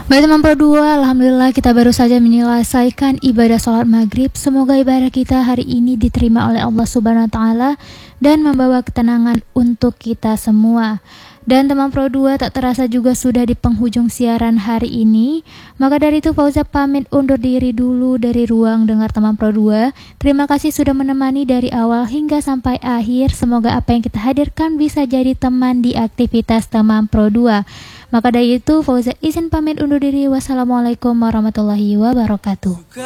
Baik teman Pro 2, Alhamdulillah kita baru saja menyelesaikan ibadah sholat maghrib. Semoga ibadah kita hari ini diterima oleh Allah Subhanahu Wa Taala dan membawa ketenangan untuk kita semua. Dan teman Pro 2, tak terasa juga sudah di penghujung siaran hari ini. Maka dari itu Fauza pamit undur diri dulu dari ruang dengar teman Pro 2. Terima kasih sudah menemani dari awal hingga sampai akhir. Semoga apa yang kita hadirkan bisa jadi teman di aktivitas teman Pro 2. Maka dari itu Fauza izin pamit undur diri. Wassalamualaikum warahmatullahi wabarakatuh.